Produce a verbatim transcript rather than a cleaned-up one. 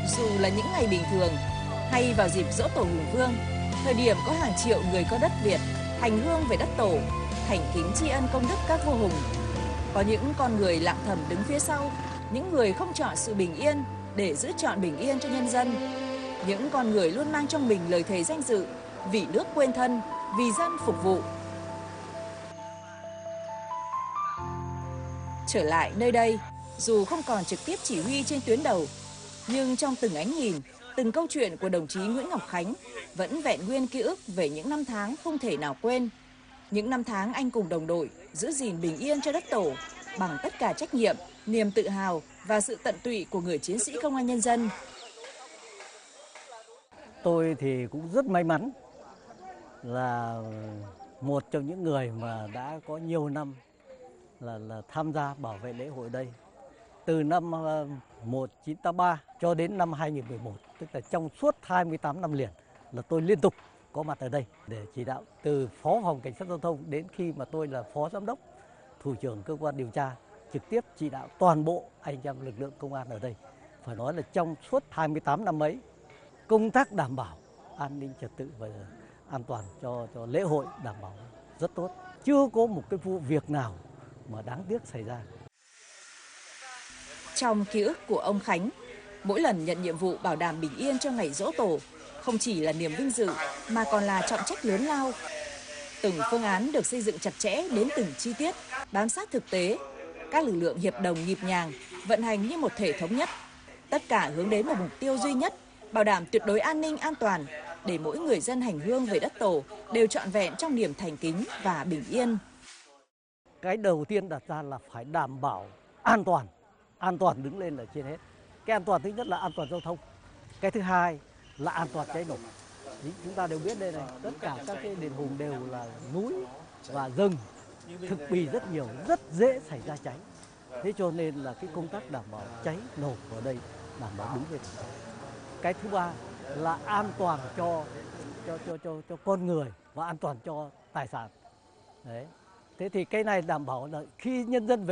Dù là những ngày bình thường hay vào dịp giỗ tổ Hùng Vương, thời điểm có hàng triệu người có đất Việt hành hương về đất tổ, thành kính tri ân công đức các vua hùng. Có những con người lặng thầm đứng phía sau, những người không chọn sự bình yên để giữ chọn bình yên cho nhân dân. Những con người luôn mang trong mình lời thề danh dự, vì nước quên thân, vì dân phục vụ. Trở lại nơi đây, dù không còn trực tiếp chỉ huy trên tuyến đầu, nhưng trong từng ánh nhìn, từng câu chuyện của đồng chí Nguyễn Ngọc Khánh vẫn vẹn nguyên ký ức về những năm tháng không thể nào quên. Những năm tháng anh cùng đồng đội giữ gìn bình yên cho đất tổ bằng tất cả trách nhiệm, niềm tự hào và sự tận tụy của người chiến sĩ công an nhân dân. Tôi thì cũng rất may mắn là một trong những người mà đã có nhiều năm là, là tham gia bảo vệ lễ hội đây. Từ năm một nghìn chín trăm tám mươi ba cho đến năm hai nghìn không trăm mười một, tức là trong suốt hai mươi tám năm liền là tôi liên tục có mặt ở đây để chỉ đạo từ phó phòng cảnh sát giao thông đến khi mà tôi là phó giám đốc, thủ trưởng cơ quan điều tra, trực tiếp chỉ đạo toàn bộ anh em lực lượng công an ở đây. Phải nói là trong suốt hai mươi tám năm ấy, công tác đảm bảo an ninh trật tự và an toàn cho, cho lễ hội đảm bảo rất tốt. Chưa có một cái vụ việc nào mà đáng tiếc xảy ra. Trong ký ức của ông Khánh, mỗi lần nhận nhiệm vụ bảo đảm bình yên cho ngày giỗ tổ không chỉ là niềm vinh dự mà còn là trọng trách lớn lao. Từng phương án được xây dựng chặt chẽ đến từng chi tiết, bám sát thực tế. Các lực lượng hiệp đồng nhịp nhàng, vận hành như một thể thống nhất. Tất cả hướng đến một mục tiêu duy nhất, bảo đảm tuyệt đối an ninh an toàn để mỗi người dân hành hương về đất tổ đều trọn vẹn trong niềm thành kính và bình yên. Cái đầu tiên đặt ra là phải đảm bảo an toàn. An toàn đứng lên là trên hết. Cái an toàn thứ nhất là an toàn giao thông. Cái thứ hai là an toàn cháy nổ. Chúng ta đều biết đây này, tất cả các cái đền hùng đều là núi và rừng, thực bì rất nhiều, rất dễ xảy ra cháy. Thế cho nên là cái công tác đảm bảo cháy nổ ở đây đảm bảo đúng về. Cái thứ ba là an toàn cho cho cho cho cho con người và an toàn cho tài sản. Đấy. Thế thì cái này đảm bảo là khi nhân dân về